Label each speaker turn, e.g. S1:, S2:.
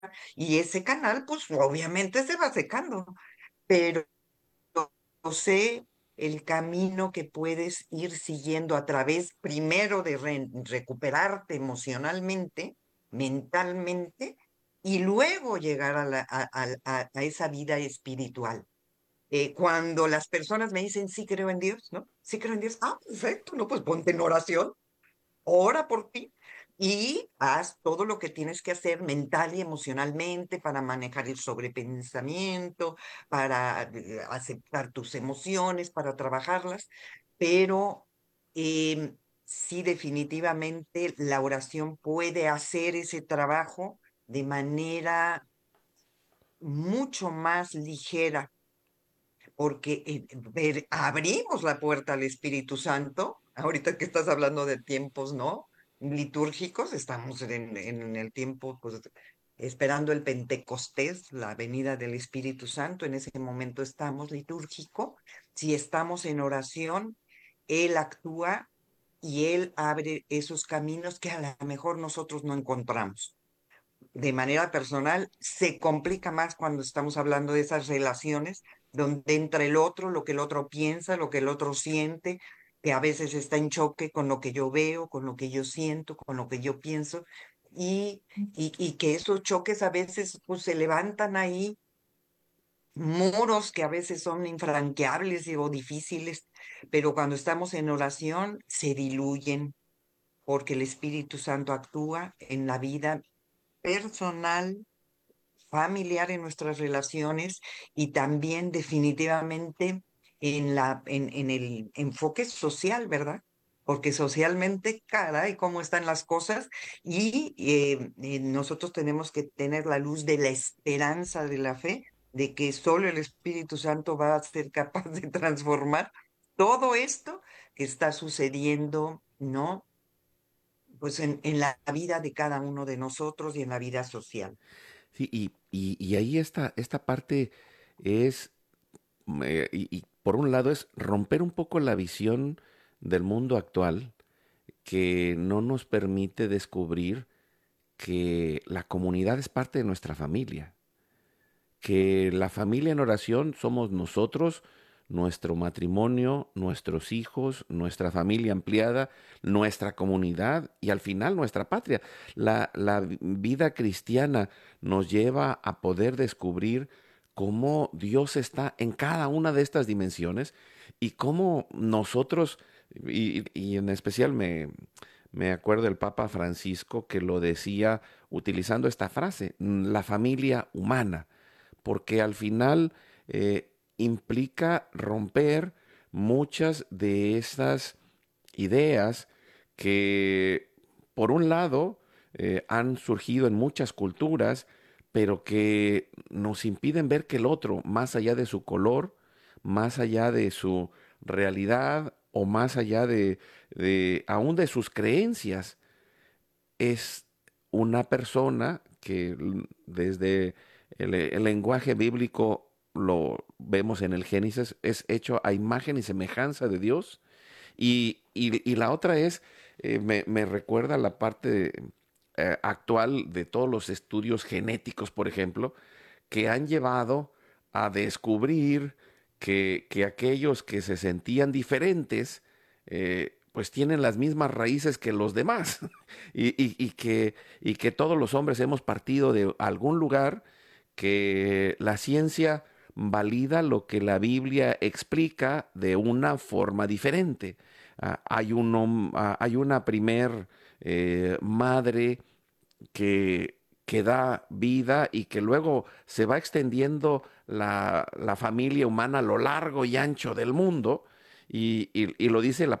S1: y ese canal, pues obviamente se va secando, pero sé el camino que puedes ir siguiendo a través primero de recuperarte emocionalmente, mentalmente, y luego llegar a esa vida espiritual. Cuando las personas me dicen, sí creo en Dios, ¿no? Sí creo en Dios. Ah, perfecto, no, pues ponte en oración, ora por ti y haz todo lo que tienes que hacer mental y emocionalmente para manejar el sobrepensamiento, para aceptar tus emociones, para trabajarlas, pero sí definitivamente la oración puede hacer ese trabajo de manera mucho más ligera porque abrimos la puerta al Espíritu Santo. Ahorita que estás hablando de tiempos, ¿no? Litúrgicos, estamos en el tiempo, pues, esperando el Pentecostés, la venida del Espíritu Santo. En ese momento estamos litúrgico. Si estamos en oración, Él actúa y Él abre esos caminos que a lo mejor nosotros no encontramos de manera personal, se complica más cuando estamos hablando de esas relaciones donde entra el otro, lo que el otro piensa, lo que el otro siente, que a veces está en choque con lo que yo veo, con lo que yo siento, con lo que yo pienso, y que esos choques a veces pues, se levantan ahí, muros que a veces son infranqueables o difíciles, pero cuando estamos en oración se diluyen porque el Espíritu Santo actúa en la vida personal, familiar en nuestras relaciones y también definitivamente en el enfoque social, ¿verdad? Porque socialmente, caray, cómo están las cosas y nosotros tenemos que tener la luz de la esperanza de la fe, de que solo el Espíritu Santo va a ser capaz de transformar todo esto que está sucediendo, ¿no? Pues en la vida de cada uno de nosotros y en la vida social.
S2: Sí, y ahí esta parte es, y por un lado es romper un poco la visión del mundo actual que no nos permite descubrir que la comunidad es parte de nuestra familia, que la familia en oración somos nosotros, nuestro matrimonio, nuestros hijos, nuestra familia ampliada, nuestra comunidad y al final nuestra patria. La vida cristiana nos lleva a poder descubrir cómo Dios está en cada una de estas dimensiones y cómo nosotros, y en especial me acuerdo del Papa Francisco que lo decía utilizando esta frase, la familia humana, porque al final implica romper muchas de estas ideas que, por un lado, han surgido en muchas culturas, pero que nos impiden ver que el otro, más allá de su color, más allá de su realidad o más allá de aún de sus creencias, es una persona que desde el lenguaje bíblico lo vemos en el Génesis, es hecho a imagen y semejanza de Dios. Y la otra es, me recuerda la parte actual de todos los estudios genéticos, por ejemplo, que han llevado a descubrir que aquellos que se sentían diferentes, pues tienen las mismas raíces que los demás y que todos los hombres hemos partido de algún lugar, que la ciencia valida lo que la Biblia explica de una forma diferente. Hay una primer madre que da vida y que luego se va extendiendo la familia humana a lo largo y ancho del mundo. Y lo dice la